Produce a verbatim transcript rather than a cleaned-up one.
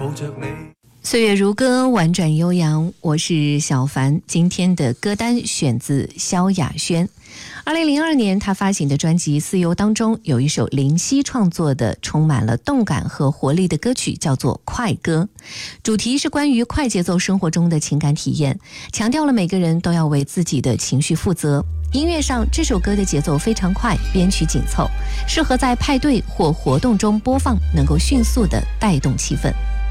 抱着你。 岁月如歌，婉转悠扬，我是小凡。今天的歌单选自萧亚轩。二零零二年他发行的专辑《似游》当中有一首林夕创作的充满了动感和活力的歌曲，叫做《快歌》，主题是关于快节奏生活中的情感体验，强调了每个人都要为自己的情绪负责。音乐上，这首歌的节奏非常快，编曲紧凑，适合在派对或活动中播放，能够迅速地带动气氛。